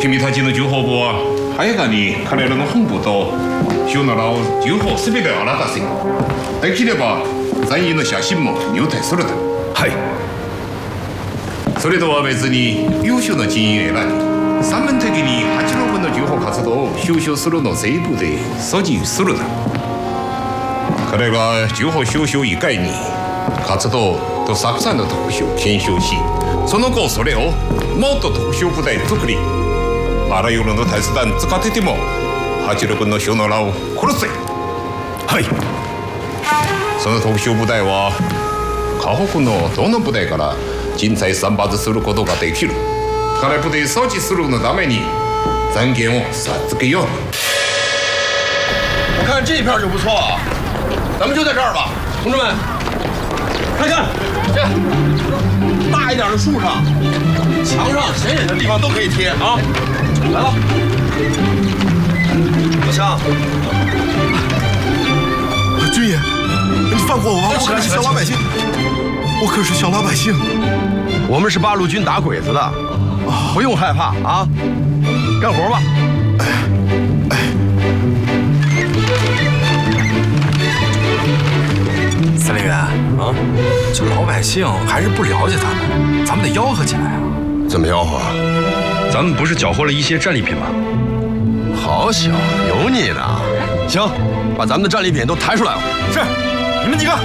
君たちの情報部は早かに彼らの本部と小野らを情報すべて洗たせ、できれば残員の写真も入隊するだ。 はい。 それとは別に優秀な人員を選び、三面的に八郎軍の情報活動を収集するの全部で阻止するだ。彼が情報収集以外に活動と作戦の特殊を検証し、その後それをもっと特殊部隊作り、あらゆるの大手段使ってても八郎軍の小野らを殺せ。 はい。 その特殊部隊は河北のどの部隊から人材選抜することができる。彼部隊阻止するのために残権を授けよう。 我看这片就不错啊，咱们就在这儿吧，同志们，看看这大一点的树上、墙上显眼的地方都可以贴啊。来了，老乡， 军爷，你放过我，我可是小老百姓，我可是小老百姓。 我们是八路军打鬼子的，不用害怕啊，干活吧。 司令员啊，这老百姓还是不了解咱们，咱们得吆喝起来啊！ 怎么吆喝？ 咱们不是缴获了一些战利品吗？ 好小，有你的。行，把咱们的战利品都抬出来了。 是，你们几个